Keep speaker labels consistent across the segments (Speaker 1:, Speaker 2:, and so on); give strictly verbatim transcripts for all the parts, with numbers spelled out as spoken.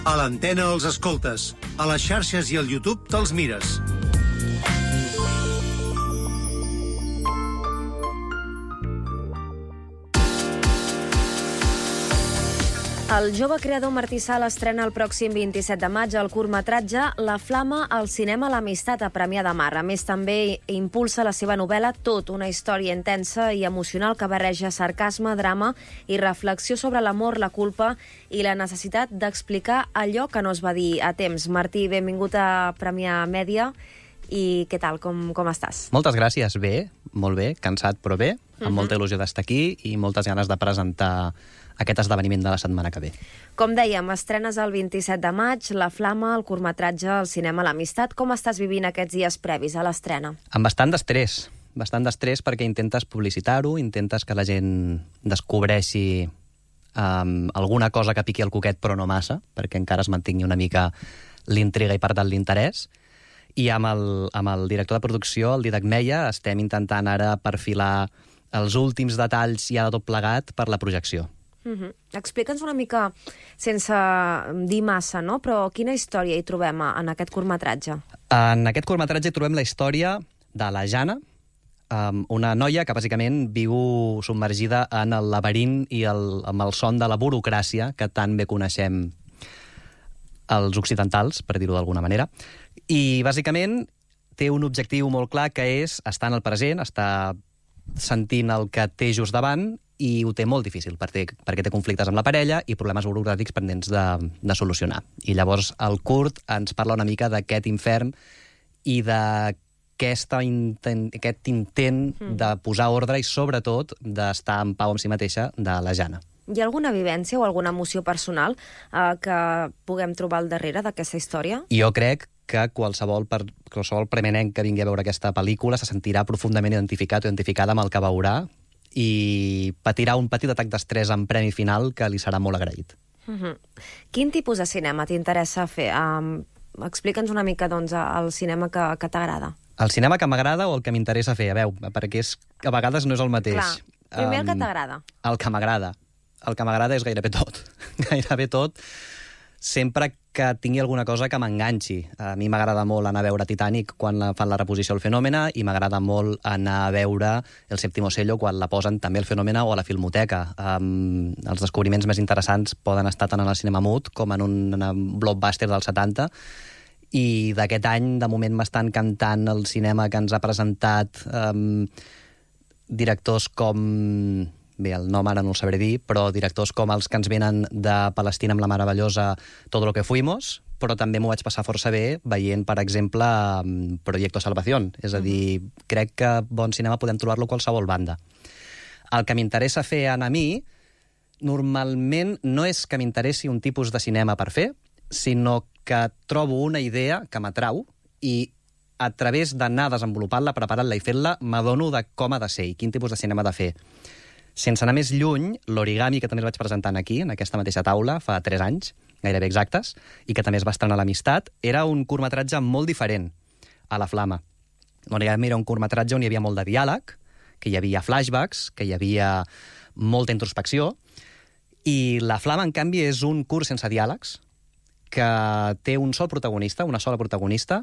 Speaker 1: A l'antena els escoltes, a les xarxes i al YouTube te'ls mires.
Speaker 2: El jove creador Martí Sala estrena el pròxim vint-i-set de maig el curtmetratge La Flama al cinema L'Amistat a Premià de Mar. A més, també impulsa la seva novel·la Tot, una història intensa i emocional que barreja sarcasme, drama i reflexió sobre l'amor, la culpa i la necessitat d'explicar allò que no es va dir a temps. Martí, benvingut a Premià Mèdia. I què tal, com, com estàs?
Speaker 3: Moltes gràcies, bé, molt bé, cansat però bé, amb uh-huh. molta il·lusió d'estar aquí i moltes ganes de presentar aquest esdeveniment de la setmana que ve.
Speaker 2: Com dèiem, estrenes el vint-i-set de maig La Flama, el curtmetratge al cinema L'Amistat. Com estàs vivint aquests dies previs a l'estrena?
Speaker 3: Amb bastant d'estrès, bastant d'estrès perquè intentes publicitar-ho, intentes que la gent descobreixi um, alguna cosa que piqui el coquet però no massa, perquè encara es mantingui una mica l'intriga i per tant l'interès. I amb el, amb el director de producció, el Didac Meia, estem intentant ara perfilar els últims detalls ja de tot plegat per la projecció.
Speaker 2: Uh-huh. Explica'ns una mica, sense dir massa, no? Però quina història hi trobem en aquest curtmetratge?
Speaker 3: En aquest curtmetratge hi trobem la història de la Jana, una noia que bàsicament viu submergida en el laberint i el, amb el son de la burocràcia que tan bé coneixem els occidentals, per dir-ho d'alguna manera. I bàsicament té un objectiu molt clar, que és estar en el present, estar sentint el que té just davant, i ho té molt difícil, perquè, perquè té conflictes amb la parella i problemes burocràtics pendents de, de solucionar. I llavors el curt ens parla una mica d'aquest infern i d'aquest intent, aquest intent mm. de posar ordre i, sobretot, d'estar en pau amb si mateixa de la Jana.
Speaker 2: Hi ha alguna vivència o alguna emoció personal eh, que puguem trobar al darrere d'aquesta història?
Speaker 3: Jo crec que qualsevol, per, qualsevol premenenc que vingui a veure aquesta pel·lícula se sentirà profundament identificat o identificada amb el que veurà i patirà un petit atac d'estrès en premi final que li serà molt agraït.
Speaker 2: Uh-huh. Quin tipus de cinema t'interessa fer? Um, Explica'ns una mica, doncs, el cinema que, que t'agrada.
Speaker 3: El cinema que m'agrada o el que m'interessa fer? A veure, perquè és, a vegades no és el mateix.
Speaker 2: Clar, primer um, el que t'agrada.
Speaker 3: El que m'agrada. El que m'agrada és gairebé tot. Gairebé tot, sempre que tingui alguna cosa que m'enganxi. A mi m'agrada molt anar a veure Titanic quan la, fan la reposició al Fenòmena i m'agrada molt anar a veure El Séptimo Sello quan la posen també al Fenòmena o a la Filmoteca. Um, els descobriments més interessants poden estar tant en el cinema mut com en un, en un blockbuster dels setanta, i d'aquest any, de moment, m'estan cantant el cinema que ens ha presentat um, directors com... Bé, el nom ara no el sabré dir, però directors com els que ens venen de Palestina amb la meravellosa Todo lo que fuimos, però també m'ho vaig passar força bé veient, per exemple, Proyecto Salvación. És a dir, crec que bon cinema podem trobar-lo a qualsevol banda. El que m'interessa fer a mi, normalment no és que m'interessi un tipus de cinema per fer, sinó que trobo una idea que m'atrau i a través d'anar desenvolupant-la, preparant-la i fent-la, m'adono de com ha de ser i quin tipus de cinema ha de fer. Sense anar més lluny, l'Origami, que també el vaig presentant aquí, en aquesta mateixa taula, fa tres anys, gairebé exactes, i que també es va estrenar a l'Amistat, era un curtmetratge molt diferent a La Flama. L'Origami era un curtmetratge on hi havia molt de diàleg, que hi havia flashbacks, que hi havia molta introspecció, i La Flama, en canvi, és un curt sense diàlegs, que té un sol protagonista, una sola protagonista,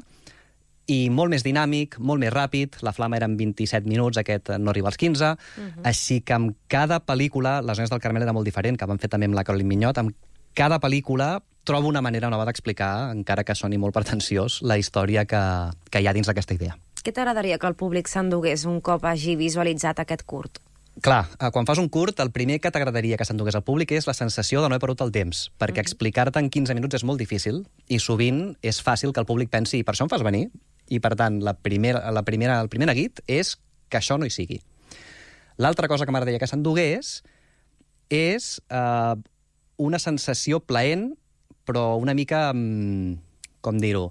Speaker 3: i molt més dinàmic, molt més ràpid. La Flama eren vint-i-set minuts, aquest no arriba als quinze. Uh-huh. Així que amb cada pel·lícula, Les noies del Carmel era molt diferent, que van fer també amb la Caroline Mignot, amb cada pel·lícula trobo una manera nova d'explicar, encara que soni molt pretensiós, la història que, que hi ha dins d'aquesta idea.
Speaker 2: Què t'agradaria que el públic s'endugués un cop hagi visualitzat aquest curt?
Speaker 3: Clar, quan fas un curt, el primer que t'agradaria que s'endugués al públic és la sensació de no haver perdut el temps, perquè uh-huh. explicar-te en quinze minuts és molt difícil i sovint és fàcil que el públic pensi i per això em fas venir? I, per tant, la primera, la primera, el primer neguit és que això no hi sigui. L'altra cosa que m'agradaria que s'endugués és eh, una sensació plaent, però una mica, com dir-ho,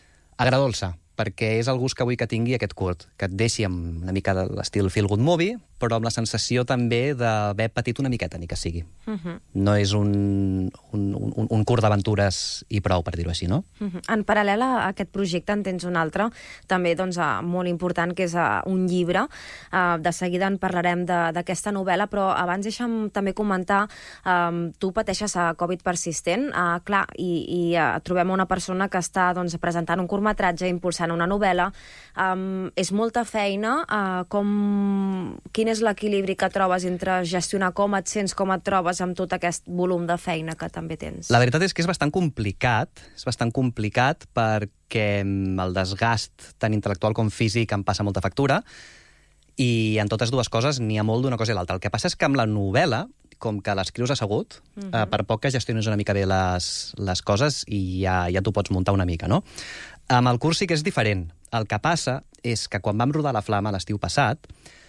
Speaker 3: agradolça, perquè és el gust que vull que tingui aquest curt, que et deixi amb una mica de l'estil feel good movie, però amb la sensació també d'haver patit una miqueta, ni que sigui.
Speaker 2: Uh-huh.
Speaker 3: No és un, un, un, un curt d'aventures i prou, per dir-ho així, no?
Speaker 2: Uh-huh. En paral·lel a aquest projecte en tens un altre, també doncs, molt important, que és un llibre. Uh, de seguida en parlarem d'aquesta novel·la, però abans deixa'm també comentar, um, tu pateixes a Covid persistent, uh, clar, i, i uh, trobem una persona que està doncs, presentant un curtmetratge, impulsant una novel·la. Um, és molta feina. Uh, com... Quin és l'equilibri que trobes entre gestionar com et sents, com et trobes amb tot aquest volum de feina que també tens?
Speaker 3: La veritat és que és bastant complicat, és bastant complicat perquè el desgast tant intel·lectual com físic em passa molta factura i en totes dues coses n'hi ha molt d'una cosa i l'altra. El que passa és que amb la novel·la, com que l'escrius assegut, uh-huh. eh, per poc que gestionis una mica bé les, les coses i ja, ja t'ho pots muntar una mica, no? Amb el curs sí que és diferent. El que passa és que quan vam rodar La Flama l'estiu passat,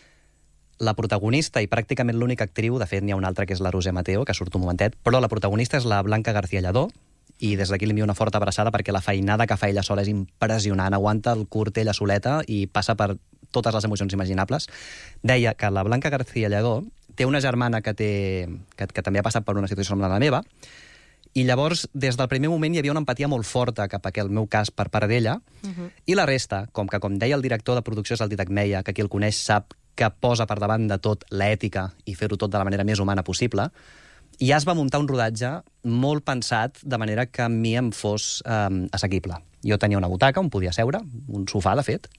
Speaker 3: la protagonista i pràcticament l'única actriu, de fet n'hi ha una altra que és la Roser Mateo, que surt un momentet, però la protagonista és la Blanca García Lledó, i des d'aquí li envio una forta abraçada perquè la feinada que fa ella sola és impressionant, aguanta el curt ella soleta i passa per totes les emocions imaginables. Deia que la Blanca García Lledó té una germana que, té, que, que també ha passat per una situació semblant a la meva, i llavors, des del primer moment, hi havia una empatia molt forta cap a aquell meu cas per part d'ella, uh-huh. i la resta, com que, com deia el director de producció, és el Dídac Meia, que qui el coneix sap que posa per davant de tot l'ètica i fer-ho tot de la manera més humana possible, i ja es va muntar un rodatge molt pensat de manera que a mi em fos eh, assequible. Jo tenia una butaca on podia seure, un sofà, de fet,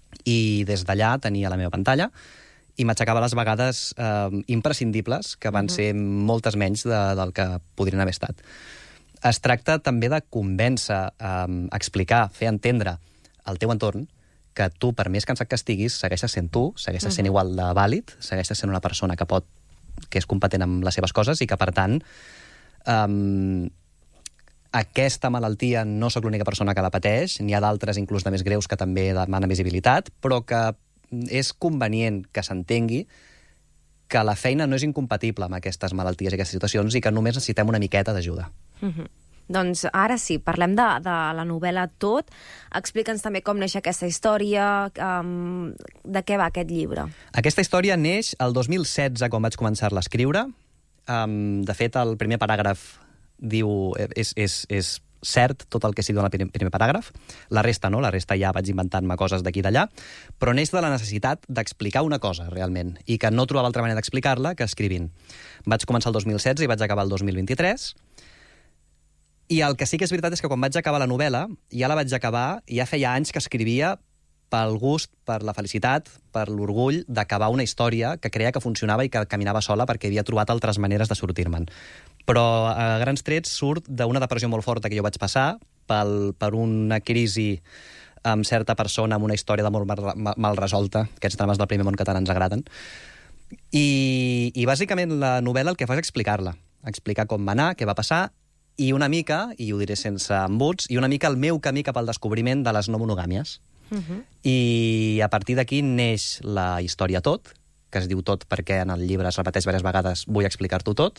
Speaker 3: i des d'allà tenia la meva pantalla, i m'aixecava les vegades eh, imprescindibles, que van uh-huh. ser moltes menys de, del que podrien haver estat. Es tracta també de convèncer, eh, explicar, fer entendre al teu entorn que tu, per més cansat que estiguis, segueixes sent tu, segueixes uh-huh. sent igual de vàlid, segueixes sent una persona que pot que és competent amb les seves coses i que, per tant, eh, aquesta malaltia no sóc l'única persona que la pateix, n'hi ha d'altres, inclús de més greus, que també demanen visibilitat, però que és convenient que s'entengui que la feina no és incompatible amb aquestes malalties i aquestes situacions i que només necessitem una miqueta d'ajuda.
Speaker 2: Mm-hmm. Doncs ara sí, parlem de, de la novel·la Tot. Explica'ns també com neix aquesta història, um, de què va aquest llibre.
Speaker 3: Aquesta història neix el dos mil setze, quan vaig començar-la a escriure. Um, de fet, el primer paràgraf diu... És, és, és cert tot el que s'hi diu en el primer paràgraf. La resta no, la resta ja vaig inventant-me coses d'aquí i d'allà, però neix de la necessitat d'explicar una cosa, realment, i que no trobava altra manera d'explicar-la que escrivint. Vaig començar el dos mil setze i vaig acabar el dos mil vint-i-tres, i el que sí que és veritat és que quan vaig acabar la novel·la, ja la vaig acabar, i ja feia anys que escrivia pel gust, per la felicitat, per l'orgull d'acabar una història que creia que funcionava i que caminava sola perquè havia trobat altres maneres de sortir-me'n. Però a grans trets surt d'una depressió molt forta que jo vaig passar pel, per una crisi amb certa persona, amb una història d'amor mal, mal resolta, aquests drames del primer món que tant ens agraden. I, i bàsicament la novel·la el que fa és explicar-la, explicar com va anar, què va passar, i una mica, i ho diré sense embuts, i una mica el meu camí cap al descobriment de les no monogàmies. Uh-huh. I a partir d'aquí neix la història Tot, que es diu Tot perquè en el llibre es repeteix diverses vegades, vull explicar-t'ho tot.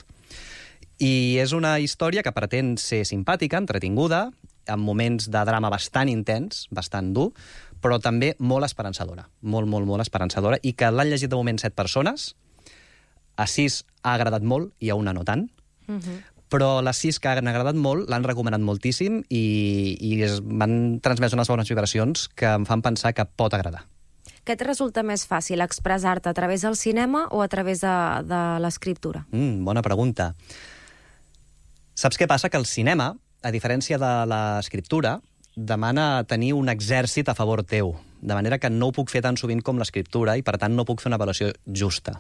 Speaker 3: I és una història que pretén ser simpàtica, entretinguda, amb moments de drama bastant intens, bastant dur, però també molt esperançadora, molt, molt, molt esperançadora, i que l'han llegit de moment set persones, a sis ha agradat molt i a una no tant, uh-huh. però les sis que han agradat molt l'han recomanat moltíssim i, i es van transmetre unes bones vibracions que em fan pensar que pot agradar.
Speaker 2: Què et resulta més fàcil, expressar-te a través del cinema o a través de, de l'escriptura?
Speaker 3: Mm, bona pregunta. Saps què passa? Que el cinema, a diferència de l'escriptura, demana tenir un exèrcit a favor teu, de manera que no ho puc fer tan sovint com l'escriptura i, per tant, no puc fer una avaluació justa.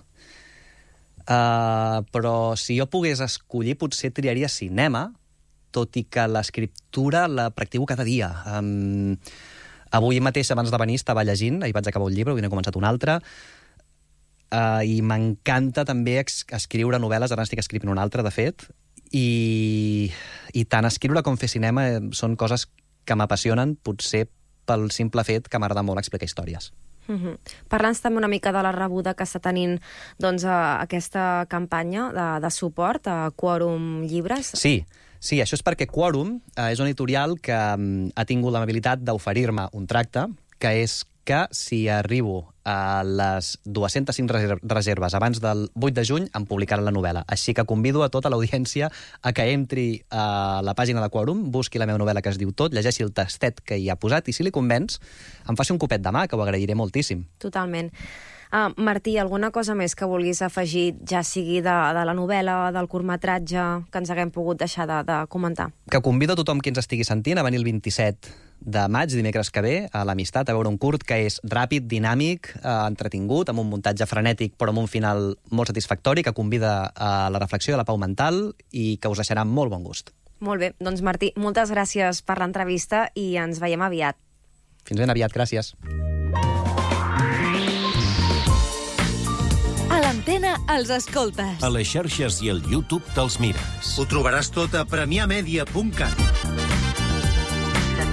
Speaker 3: Uh, però si jo pogués escollir, potser triaria cinema, tot i que l'escriptura la practico cada dia. Um, avui mateix, abans de venir, estava llegint, ahir vaig acabar un llibre, avui n'he començat un altre, uh, i m'encanta també escriure novel·les, ara estic escrivint una altra, de fet, i, i tant escriure com fer cinema són coses que m'apassionen, potser pel simple fet que m'agrada molt explicar històries.
Speaker 2: Uh-huh. Parla'ns també una mica de la rebuda que està tenint doncs, a aquesta campanya de, de suport a Quòrum Llibres.
Speaker 3: Sí, sí, això és perquè Quòrum eh, és un editorial que um, ha tingut l'amabilitat d'oferir-me un tracte, que és que si arribo a les dues-centes cinc reserves abans del vuit de juny em publicaran la novel·la. Així que convido a tota l'audiència a que entri a la pàgina de Quorum, busqui la meva novel·la que es diu Tot, llegeixi el tastet que hi ha posat i si li convenç em faci un copet de mà, que ho agrairé moltíssim.
Speaker 2: Totalment. Uh, Martí, alguna cosa més que vulguis afegir, ja sigui de, de la novel·la, del curtmetratge, que ens haguem pogut deixar de, de comentar?
Speaker 3: Que convido a tothom qui ens estigui sentint a venir el vint-i-set de maig, dimecres que ve, a l'Amistat, a veure un curt que és ràpid, dinàmic, eh, entretingut, amb un muntatge frenètic, però amb un final molt satisfactori, que convida a la reflexió i a la pau mental i que us deixarà molt bon gust.
Speaker 2: Molt bé, doncs Martí, moltes gràcies per l'entrevista i ens veiem aviat.
Speaker 3: Fins ben aviat, gràcies.
Speaker 4: A l'antena els escoltes.
Speaker 5: A les xarxes i al YouTube te'ls mires.
Speaker 1: Ho trobaràs tot a premià media punt cat.